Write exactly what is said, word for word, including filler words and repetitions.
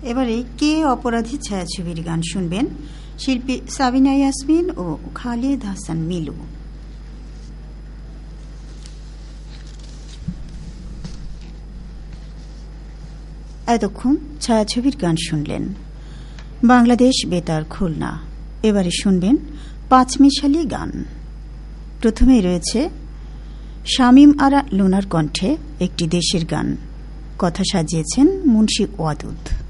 এবারে কে অপরাধী ছায়াছবির গান শুনবেন শিল্পী সাবিনা ইয়াসমিন ও খালিদ হাসান মিলু। এতক্ষণ ছায়াছবির গান শুনলেন বাংলাদেশ বেতার খুলনা। এবারে শুনবেন পাঁচমিশালি গান। প্রথমেই রয়েছে শামীম আরা লুনার কণ্ঠে একটি দেশের গান। কথা সাজিয়েছেন মুন্সী ওয়াদুদ।